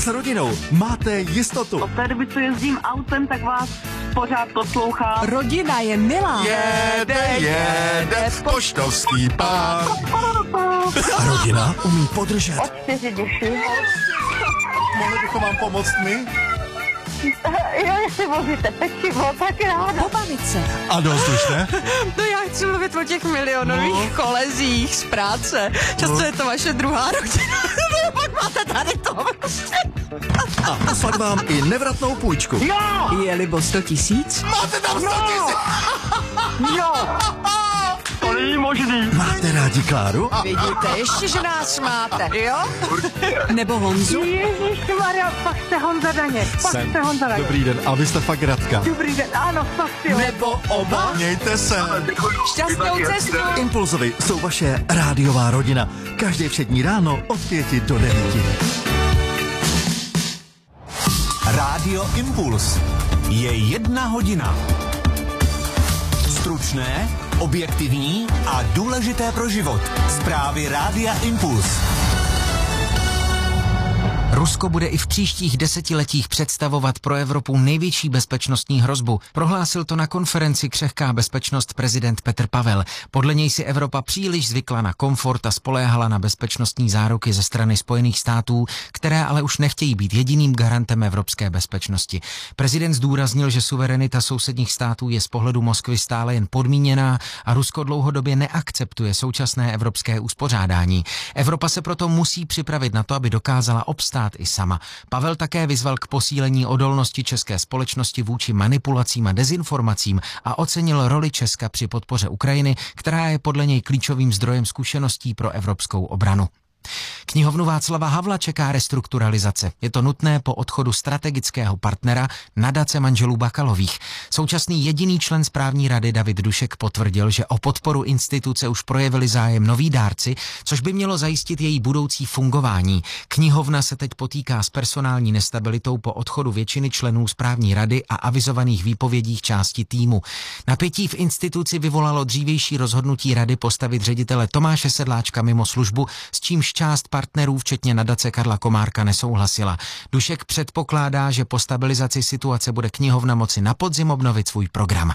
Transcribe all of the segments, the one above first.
s rodinou máte jistotu. Od té doby, co jezdím autem, tak vás pořád poslouchám. Rodina je milá. Jede poštovský pán. A rodina umí podržet. Od 4 děši. Mohli bychom vám pomoct my? Jo, jestli vozíte pečivo, tak ráda. Pobavit se. A dost už, ne? No já chci mluvit o těch milionových kolezích z práce. Často je to vaše druhá rodina. Pak máte tady to prostě. A poslat vám i nevratnou půjčku. Jo! Je libo 100 000? Máte tam 100 000. Jo! To není možný. Máte rádi Kláru? Vidíte, ještě, že nás máte, jo? Nebo Honzu? Ježišmarja, fakt jste Honza Daně. Dobrý den, a vy jste fakt Radka. Dobrý den, ano, fakt jo. Nebo oba? Mějte se. Šťastnou cestu. Impulzovi jsou vaše rádiová rodina. Každé všední ráno od 5 do 9. Rádio Impuls je 1 hodina. Stručné, objektivní a důležité pro život. Zprávy Rádia Impuls. Rusko bude i v příštích desetiletích představovat pro Evropu největší bezpečnostní hrozbu. Prohlásil to na konferenci Křehká bezpečnost prezident Petr Pavel. Podle něj si Evropa příliš zvykla na komfort a spoléhala na bezpečnostní záruky ze strany Spojených států, které ale už nechtějí být jediným garantem evropské bezpečnosti. Prezident zdůraznil, že suverenita sousedních států je z pohledu Moskvy stále jen podmíněná a Rusko dlouhodobě neakceptuje současné evropské uspořádání. Evropa se proto musí připravit na to, aby dokázala obstát i sama. Pavel také vyzval k posílení odolnosti české společnosti vůči manipulacím a dezinformacím a ocenil roli Česka při podpoře Ukrajiny, která je podle něj klíčovým zdrojem zkušeností pro evropskou obranu. Knihovnu Václava Havla čeká restrukturalizace. Je to nutné po odchodu strategického partnera nadace manželů Bakalových. Současný jediný člen správní rady David Dušek potvrdil, že o podporu instituce už projevili zájem noví dárci, což by mělo zajistit její budoucí fungování. Knihovna se teď potýká s personální nestabilitou po odchodu většiny členů správní rady a avizovaných výpovědích části týmu. Napětí v instituci vyvolalo dřívější rozhodnutí rady postavit ředitele Tomáše Sedláčka mimo službu, s čímž část partnerů, včetně nadace Karla Komárka, nesouhlasila. Dušek předpokládá, že po stabilizaci situace bude knihovna moci na podzim obnovit svůj program.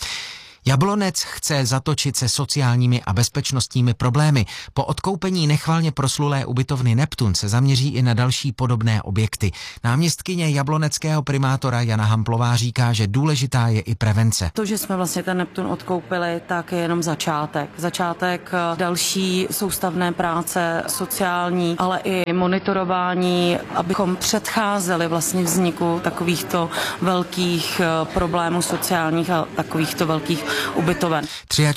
Jablonec chce zatočit se sociálními a bezpečnostními problémy. Po odkoupení nechvalně proslulé ubytovny Neptun se zaměří i na další podobné objekty. Náměstkyně jabloneckého primátora Jana Hamplová říká, že důležitá je i prevence. To, že jsme vlastně ten Neptun odkoupili, tak je jenom začátek. Začátek další soustavné práce, sociální, ale i monitorování, abychom předcházeli vlastně vzniku takovýchto velkých problémů sociálních a takovýchto velkých ubytoven.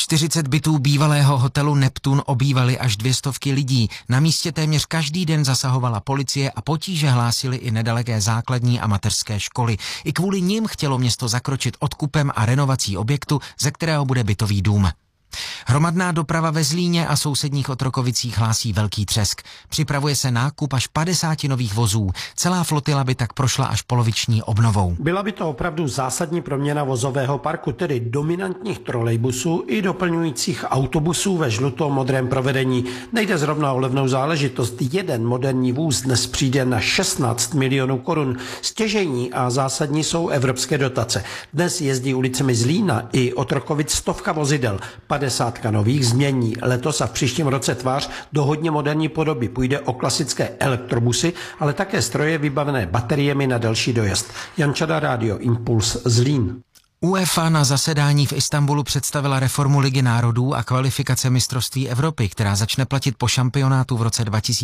43 bytů bývalého hotelu Neptun obývali až 200 lidí. Na místě téměř každý den zasahovala policie a potíže hlásily i nedaleké základní a mateřské školy. I kvůli nim chtělo město zakročit odkupem a renovací objektu, ze kterého bude bytový dům. Hromadná doprava ve Zlíně a sousedních Otrokovicích hlásí velký třesk. Připravuje se nákup až 50 nových vozů. Celá flotila by tak prošla až poloviční obnovou. Byla by to opravdu zásadní proměna vozového parku, tedy dominantních trolejbusů i doplňujících autobusů ve žluto-modrém provedení. Nejde zrovna o levnou záležitost. Jeden moderní vůz dnes přijde na 16 milionů korun. Stěžejní a zásadní jsou evropské dotace. Dnes jezdí ulicemi Zlína i Otrokovic 100 vozidel. 50 nových změní letos a v příštím roce tvář do hodně moderní podoby. Půjde o klasické elektrobusy, ale také stroje vybavené bateriemi na delší dojezd. Jan Čada, Rádio Impuls, Zlín. UEFA na zasedání v Istanbulu představila reformu Ligy národů a kvalifikace mistrovství Evropy, která začne platit po šampionátu v roce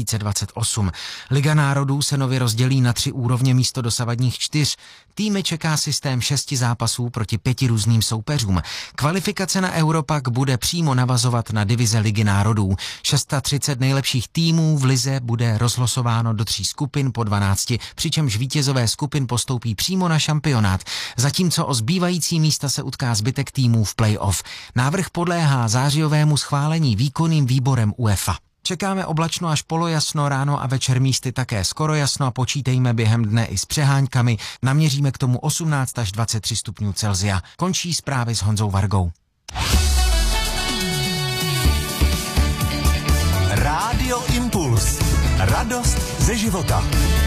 2028. Liga národů se nově rozdělí na 3 úrovně místo dosavadních 4. Týmy čeká systém 6 zápasů proti 5 různým soupeřům. Kvalifikace na Euro pak bude přímo navazovat na divize Ligy národů. 630 nejlepších týmů v lize bude rozlosováno do 3 skupin po 12, přičemž vítězové skupin postoupí přímo na šampionát, zatímco o zbývající místa se utká zbytek týmů v play-off. Návrh podléhá zářijovému schválení výkonným výborem UEFA. Čekáme oblačno až polojasno, ráno a večer místy také skoro jasno a počítejme během dne i s přeháňkami. Naměříme k tomu 18 až 23 stupňů Celsia. Končí zprávy s Honzou Vargou. Rádio Impuls. Radost ze života.